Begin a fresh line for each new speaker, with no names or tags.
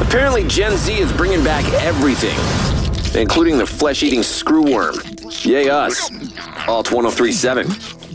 Apparently Gen Z is bringing back everything, including the flesh-eating screwworm. Yay us. Alt 1037.